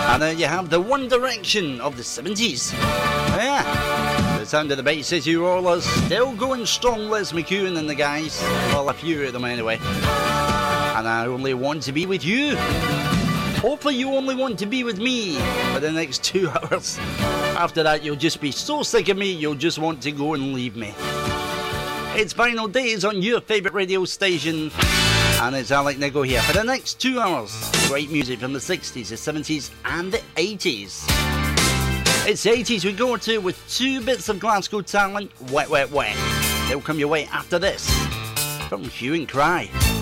And then you have the One Direction of the 70s. Yeah, the sound of the Bay City Rollers, still going strong. Les McEwen and the guys, well, a few of them anyway. And I Only Want to Be With You. Hopefully you only want to be with me for the next 2 hours. After that, you'll just be so sick of me, you'll just want to go and leave me. It's Vinyl Days on your favourite radio station. And it's Alec Nigo here for the next 2 hours. Great music from the 60s, the 70s and the 80s. It's the 80s we go to with 2 bits of Glasgow talent, Wet Wet Wet. They'll come your way after this from Hue and Cry.